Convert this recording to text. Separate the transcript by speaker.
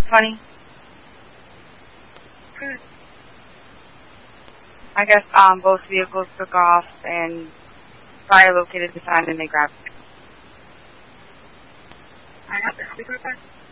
Speaker 1: funny? I guess both vehicles took off and fire located the sign and they grabbed it.
Speaker 2: I have to speak with that.